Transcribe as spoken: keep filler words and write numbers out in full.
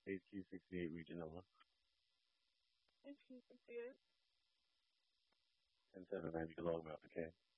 H Q sixty-eight Regional. H Q sixty-eight. ten seven, man. You can log me out, okay?